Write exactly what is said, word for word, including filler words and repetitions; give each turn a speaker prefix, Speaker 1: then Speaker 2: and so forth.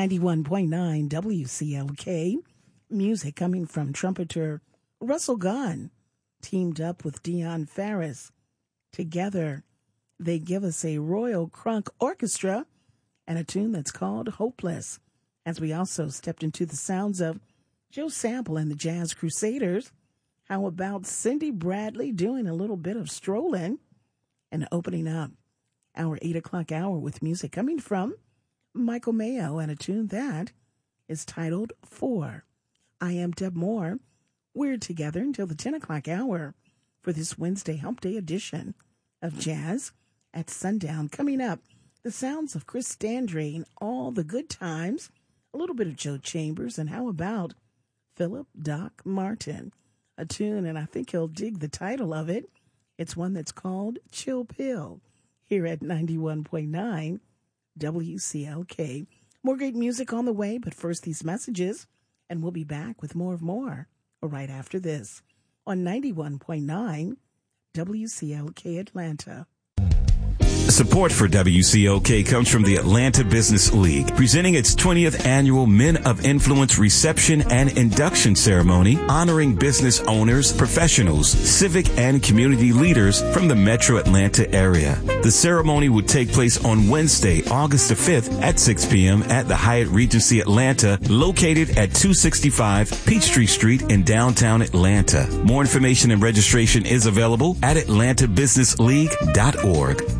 Speaker 1: ninety-one point nine W C L K. Music coming from trumpeter Russell Gunn, teamed up with Dion Farris. Together, they give us a Royal Crunk Orchestra and a tune that's called Hopeless. As we also stepped into the sounds of Joe Sample and the Jazz Crusaders. How about Cindy Bradley doing a little bit of strolling and opening up our eight o'clock hour with music coming from Michael Mayo and a tune that is titled Four. I am Deb Moore. We're together until the ten o'clock hour for this Wednesday Hump Day edition of Jazz at Sundown. Coming up, the sounds of Chris Standray and All the Good Times, a little bit of Joe Chambers, and how about Philip Doc Martin? A tune, and I think he'll dig the title of it. It's one that's called Chill Pill here at ninety-one point nine W C L K. More great music on the way, but first these messages, and we'll be back with more of more right after this on ninety-one point nine W C L K Atlanta.
Speaker 2: Support for W C L K comes from the Atlanta Business League, presenting its twentieth annual Men of Influence reception and induction ceremony, honoring business owners, professionals, civic and community leaders from the metro Atlanta area. The ceremony will take place on Wednesday, August the fifth at six p.m. at the Hyatt Regency Atlanta, located at two sixty-five Peachtree Street in downtown Atlanta. More information and registration is available at atlanta business league dot org.